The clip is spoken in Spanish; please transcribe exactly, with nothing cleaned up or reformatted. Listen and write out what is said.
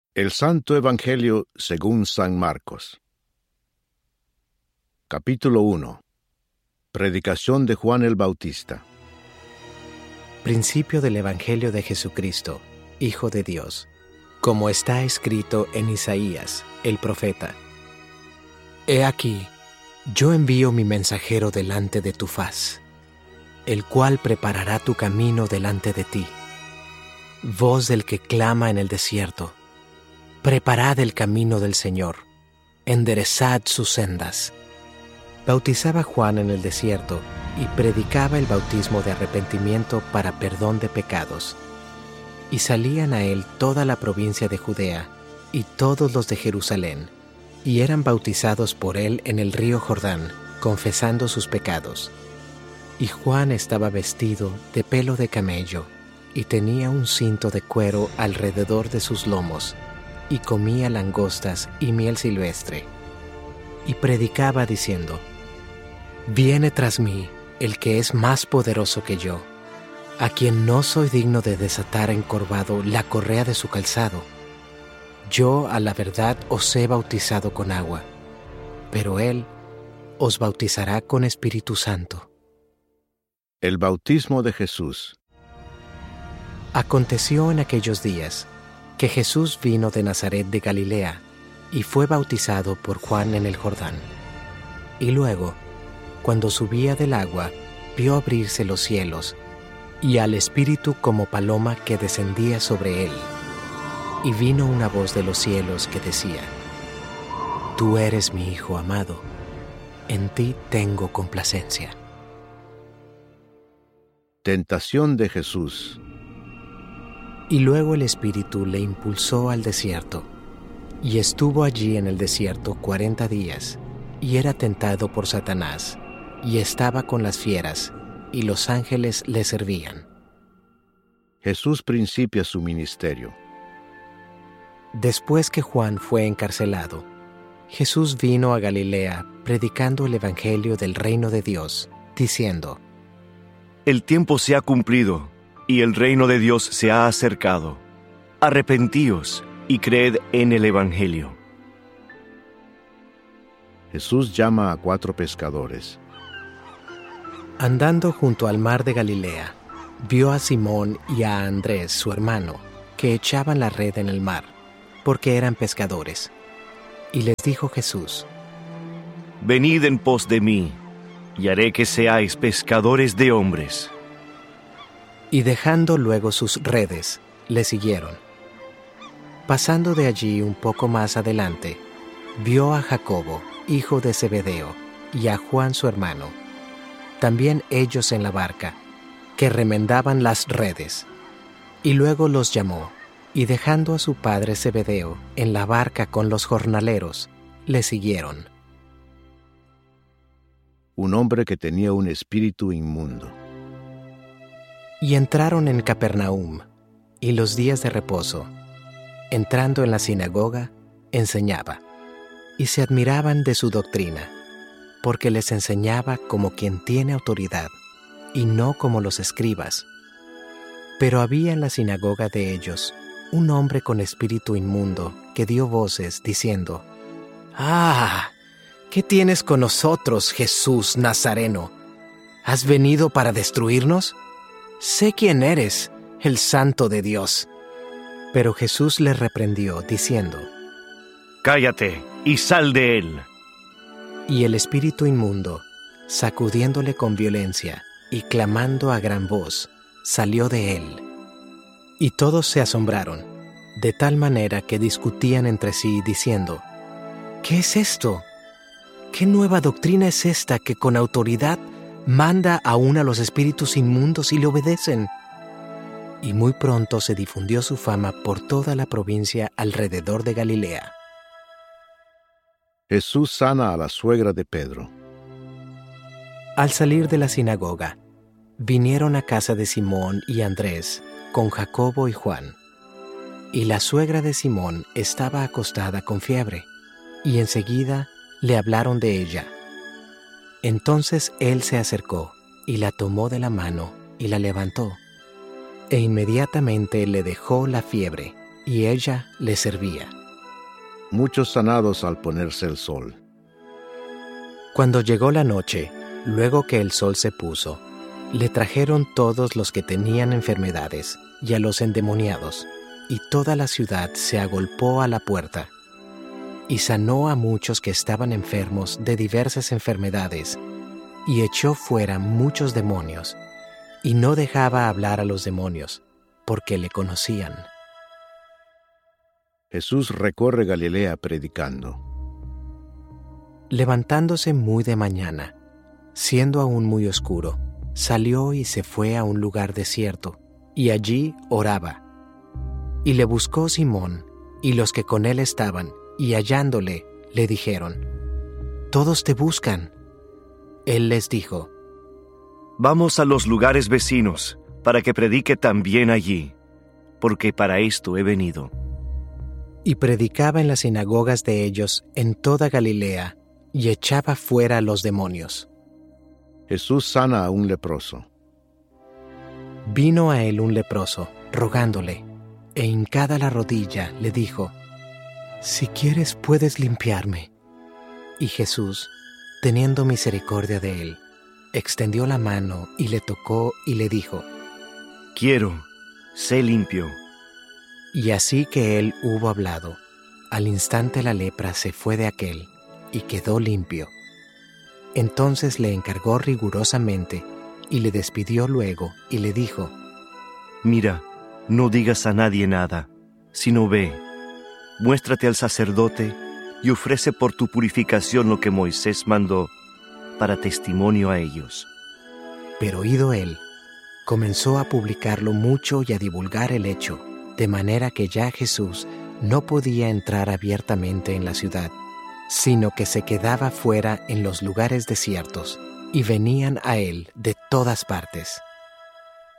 El Santo Evangelio según San Marcos. Capítulo uno. Predicación de Juan el Bautista. Principio del Evangelio de Jesucristo, Hijo de Dios, como está escrito en Isaías, el profeta. He aquí, yo envío mi mensajero delante de tu faz, el cual preparará tu camino delante de ti. Voz del que clama en el desierto, preparad el camino del Señor, enderezad sus sendas. Bautizaba Juan en el desierto y predicaba el bautismo de arrepentimiento para perdón de pecados. Y salían a él toda la provincia de Judea y todos los de Jerusalén, y eran bautizados por él en el río Jordán, confesando sus pecados. Y Juan estaba vestido de pelo de camello, y tenía un cinto de cuero alrededor de sus lomos, y comía langostas y miel silvestre. Y predicaba diciendo: Viene tras mí el que es más poderoso que yo, a quien no soy digno de desatar encorvado la correa de su calzado. Yo a la verdad os he bautizado con agua, pero él os bautizará con Espíritu Santo. El bautismo de Jesús. Aconteció en aquellos días que Jesús vino de Nazaret de Galilea y fue bautizado por Juan en el Jordán. Y luego, cuando subía del agua, vio abrirse los cielos y al Espíritu como paloma que descendía sobre él. Y vino una voz de los cielos que decía: Tú eres mi Hijo amado, en ti tengo complacencia. Tentación de Jesús. Y luego el Espíritu le impulsó al desierto, y estuvo allí en el desierto cuarenta días, y era tentado por Satanás, y estaba con las fieras, y los ángeles le servían. Jesús principia su ministerio. Después que Juan fue encarcelado, Jesús vino a Galilea predicando el Evangelio del reino de Dios, diciendo: El tiempo se ha cumplido, y el reino de Dios se ha acercado. Arrepentíos y creed en el Evangelio. Jesús llama a cuatro pescadores. Andando junto al mar de Galilea, vio a Simón y a Andrés, su hermano, que echaban la red en el mar, porque eran pescadores. Y les dijo Jesús: Venid en pos de mí, y haré que seáis pescadores de hombres. Y dejando luego sus redes, le siguieron. Pasando de allí un poco más adelante, vio a Jacobo, hijo de Zebedeo, y a Juan su hermano, también ellos en la barca, que remendaban las redes. Y luego los llamó, y dejando a su padre Zebedeo en la barca con los jornaleros, le siguieron. Un hombre que tenía un espíritu inmundo. Y entraron en Capernaum, y los días de reposo, entrando en la sinagoga, enseñaba, y se admiraban de su doctrina, porque les enseñaba como quien tiene autoridad, y no como los escribas. Pero había en la sinagoga de ellos un hombre con espíritu inmundo que dio voces diciendo: ¡Ah! ¿Qué tienes con nosotros, Jesús Nazareno? ¿Has venido para destruirnos? Sé quién eres, el Santo de Dios. Pero Jesús le reprendió, diciendo: Cállate y sal de él. Y el espíritu inmundo, sacudiéndole con violencia y clamando a gran voz, salió de él. Y todos se asombraron, de tal manera que discutían entre sí, diciendo: ¿Qué es esto? ¿Qué nueva doctrina es esta que con autoridad manda aún a los espíritus inmundos y le obedecen? Y muy pronto se difundió su fama por toda la provincia alrededor de Galilea. Jesús sana a la suegra de Pedro. Al salir de la sinagoga, vinieron a casa de Simón y Andrés con Jacobo y Juan. Y la suegra de Simón estaba acostada con fiebre, y enseguida le hablaron de ella. Entonces él se acercó y la tomó de la mano y la levantó. E inmediatamente le dejó la fiebre, y ella le servía. Muchos sanados al ponerse el sol. Cuando llegó la noche, luego que el sol se puso, le trajeron todos los que tenían enfermedades y a los endemoniados, y toda la ciudad se agolpó a la puerta. Y sanó a muchos que estaban enfermos de diversas enfermedades, y echó fuera muchos demonios, y no dejaba hablar a los demonios, porque le conocían. Jesús recorre Galilea predicando. Levantándose muy de mañana, siendo aún muy oscuro, salió y se fue a un lugar desierto, y allí oraba. Y le buscó Simón y los que con él estaban, y hallándole, le dijeron: «Todos te buscan». Él les dijo: «Vamos a los lugares vecinos, para que predique también allí, porque para esto he venido». Y predicaba en las sinagogas de ellos en toda Galilea, y echaba fuera a los demonios. Jesús sana a un leproso. Vino a él un leproso, rogándole, e hincada la rodilla, le dijo: «Si quieres, puedes limpiarme». Y Jesús, teniendo misericordia de él, extendió la mano y le tocó y le dijo: «Quiero, sé limpio». Y así que él hubo hablado, al instante la lepra se fue de aquél, y quedó limpio. Entonces le encargó rigurosamente, y le despidió luego, y le dijo: «Mira, no digas a nadie nada, sino ve, muéstrate al sacerdote, y ofrece por tu purificación lo que Moisés mandó, para testimonio a ellos». Pero oído él, comenzó a publicarlo mucho y a divulgar el hecho, de manera que ya Jesús no podía entrar abiertamente en la ciudad, sino que se quedaba fuera en los lugares desiertos, y venían a él de todas partes.